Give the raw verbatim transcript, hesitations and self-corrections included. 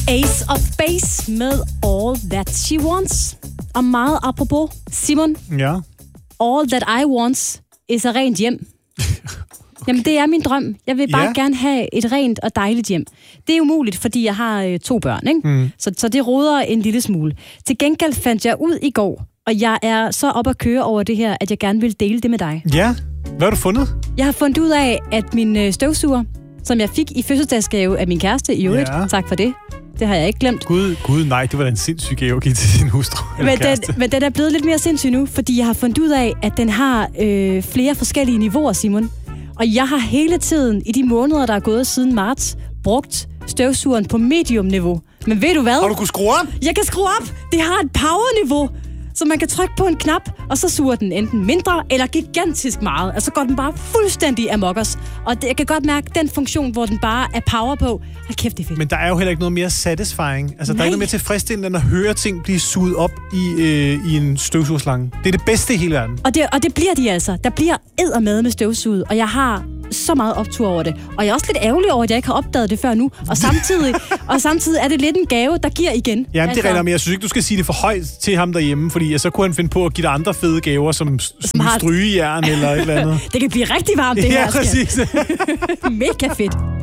Ace of Base med All That She Wants. Og meget apropos, Simon. Ja. All That I Want is a rent hjem. Jamen, det er min drøm. Jeg vil bare ja. gerne have et rent og dejligt hjem. Det er umuligt, fordi jeg har øh, to børn, ikke? Mm. Så, så det roder en lille smule. Til gengæld fandt jeg ud i går, og jeg er så op at køre over det her, at jeg gerne vil dele det med dig. Ja, hvad har du fundet? Jeg har fundet ud af, at min øh, støvsuger, som jeg fik i fødselsdagsgave af min kæreste i øvrigt, ja. Tak for det. Det har jeg ikke glemt. Gud, gud nej, det var da en sindssyg gave at give til sin hustru. Men den, men den er blevet lidt mere sindssyg nu, fordi jeg har fundet ud af, at den har øh, flere forskellige niveauer, Simon. Og jeg har hele tiden, i de måneder, der er gået siden marts, brugt støvsugeren på medium-niveau. Men ved du hvad? Har du kunnet skrue op? Jeg kan skrue op! Det har et power-niveau, så man kan trykke på en knap, og så suger den enten mindre eller gigantisk meget. Altså går den bare fuldstændig amok os. Og det, jeg kan godt mærke den funktion, hvor den bare er power på. Hold kæft, det er fedt. Men der er jo heller ikke noget mere satisfying. Altså, Nej. der er ikke noget mere tilfredsstillende, end at høre ting blive suget op i, øh, i en støvsugerslange. Det er det bedste i hele verden. Og det, og det bliver de altså. Der bliver eddermad med støvsuget, og jeg har så meget optur over det. Og jeg er også lidt ærgerlig over, at jeg ikke har opdaget det før nu. Og samtidig, og samtidig er det lidt en gave, der giver igen. Ja, altså, det er rigtigt, men jeg synes ikke, du skal sige det for højt til ham derhjemme, fordi så kunne han finde på at give dig andre fede gaver, som, som har... strygejern eller et eller andet. Det kan blive rigtig varmt, det ja, her. Ja, præcis. Mega fedt.